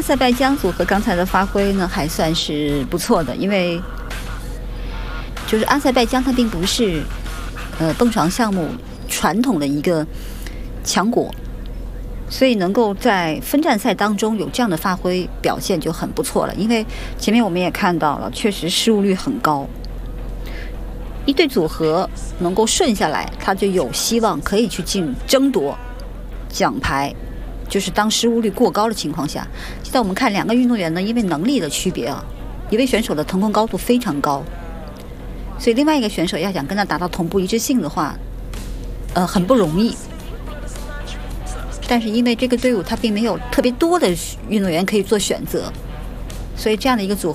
阿塞拜疆组合刚才的发挥呢还算是不错的，因为就是阿塞拜疆它并不是蹦床项目传统的一个强国，所以能够在分站赛当中有这样的发挥表现就很不错了。因为前面我们也看到了，确实失误率很高，一对组合能够顺下来，他就有希望可以去争夺奖牌，就是当失误率过高的情况下。现在我们看两个运动员呢，因为能力的区别啊，一位选手的腾空高度非常高，所以另外一个选手要想跟他达到同步一致性的话，很不容易。但是因为这个队伍它并没有特别多的运动员可以做选择，所以这样的一个组合